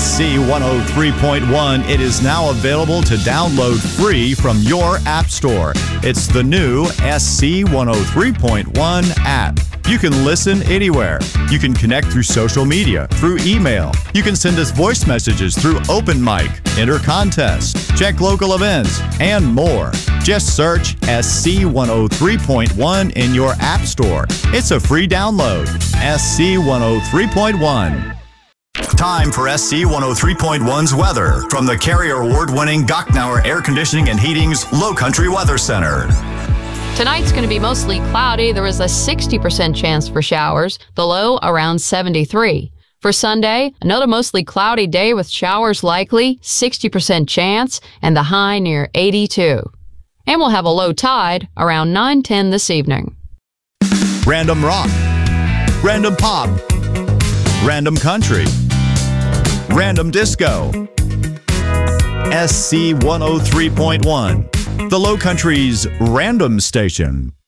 SC 103.1. It is now available to download free from your app store. It's the new SC 103.1 app. You can listen anywhere. You can connect through social media, through email. You can send us voice messages through Open Mic, enter contests, check local events, and more. Just search SC 103.1 in your app store. It's a free download. SC 103.1. Time for SC 103.1's weather from the Carrier Award-winning Gochnauer Air Conditioning and Heating's Low Country Weather Center. Tonight's going to be mostly cloudy. There is a 60% chance for showers, the low around 73. For Sunday, another mostly cloudy day with showers likely, 60% chance, and the high near 82. And we'll have a low tide around 9:10 this evening. Random rock, random pop, random country, random disco. SC 103.1, the Low Country's random station.